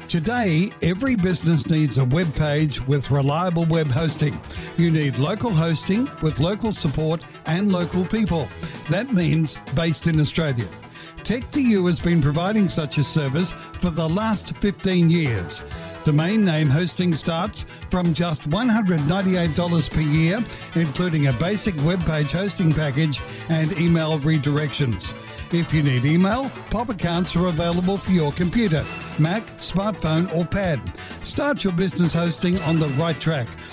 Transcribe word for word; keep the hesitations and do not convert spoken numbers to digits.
Today, every business needs a web page with reliable web hosting. You need local hosting with local support and local people. That means based in Australia. tech two u has been providing such a service for the last fifteen years. Domain name hosting starts from just one hundred ninety-eight dollars per year, including a basic web page hosting package and email redirections. If you need email, Pop accounts are available for your computer, Mac, smartphone or pad. Start your business hosting on the right track